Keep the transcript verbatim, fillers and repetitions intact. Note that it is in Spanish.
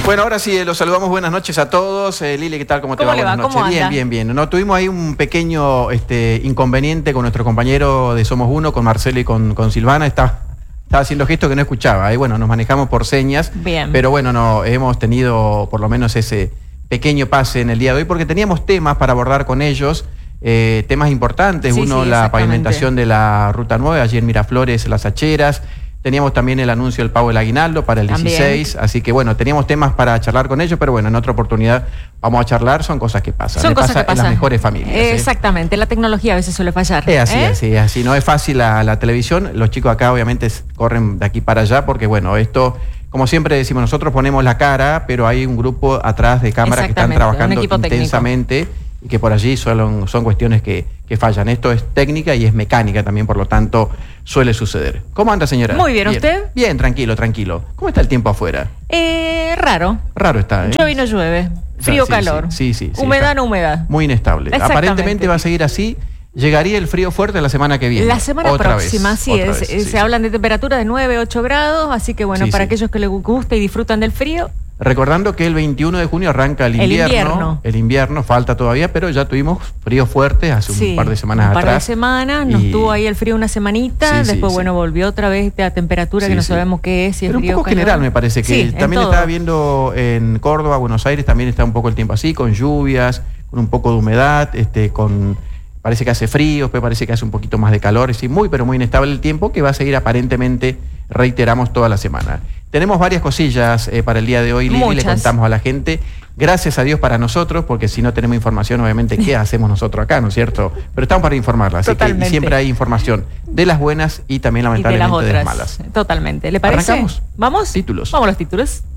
Bueno, ahora sí, los saludamos. Buenas noches a todos. Eh, Lili, ¿qué tal? ¿Cómo te ¿Cómo va? le va? Buenas ¿Cómo noches. anda? Bien, bien, bien. No, tuvimos ahí un pequeño este, inconveniente con nuestro compañero de Somos Uno, con Marcelo y con, con Silvana. Está, estaba haciendo gestos que no escuchaba. Y bueno, nos manejamos por señas. Bien. Pero bueno, no, hemos tenido por lo menos ese pequeño pase en el día de hoy, porque teníamos temas para abordar con ellos. Eh, temas importantes. Sí, Uno, sí, la exactamente. pavimentación de la Ruta nueve, allí en Miraflores, Las Acheras. Teníamos también el anuncio del pago del aguinaldo para el También. dieciséis, así que bueno, teníamos temas para charlar con ellos, pero bueno, en otra oportunidad vamos a charlar, son cosas que pasan. Son Le cosas pasa que pasan. en las mejores familias. Eh, ¿eh? Exactamente, la tecnología a veces suele fallar. Es así, ¿eh? así, así. No es fácil la, la televisión, los chicos acá obviamente s- corren de aquí para allá, porque bueno, esto, como siempre decimos, nosotros ponemos la cara, pero hay un grupo atrás de cámara que están Exactamente, trabajando un equipo técnico. intensamente y que por allí son, son cuestiones que, que fallan. Esto es técnica y es mecánica también, por lo tanto suele suceder. ¿Cómo anda, señora? Muy bien, ¿usted? Bien, tranquilo, tranquilo. ¿Cómo está el tiempo afuera? Eh, raro. Raro está, ¿eh? Llueve y no llueve. Frío, Sí, calor. Sí, sí. sí, sí, humedad, está no humedad. Muy inestable. Exactamente. Aparentemente va a seguir así. Llegaría el frío fuerte la semana que viene. La semana Otra próxima, vez, sí, otra es, vez, eh, sí, se sí. hablan de temperaturas de nueve, ocho grados, así que bueno, Sí, para sí. aquellos que les gusta y disfrutan del frío, Recordando que el veintiuno de junio arranca el El invierno. invierno. El invierno, falta todavía, pero ya tuvimos frío fuerte hace sí, un par de semanas un par atrás. de semanas, nos Y- tuvo ahí el frío una semanita, Sí, sí, después sí. bueno, volvió otra vez la temperatura Sí, que no sí. sabemos qué es, si es Pero un frío poco o calor. general me parece que Sí, en también todo. estaba viendo en Córdoba, Buenos Aires, también está un poco el tiempo así, con lluvias, con un poco de humedad, este, con parece que hace frío, después parece que hace un poquito más de calor, es decir, muy pero muy inestable el tiempo que va a seguir aparentemente, reiteramos, toda la semana. Tenemos varias cosillas eh, para el día de hoy, Lili, le Muchas. contamos a la gente. Gracias a Dios para nosotros, porque si no tenemos información, obviamente, ¿qué hacemos nosotros acá, no es cierto? Pero estamos para informarla, así que y Totalmente. siempre hay información de las buenas y también Y de las lamentablemente de las otras. malas. Totalmente. ¿Le parece? ¿Arrancamos? ¿Vamos? Títulos. Vamos a los títulos.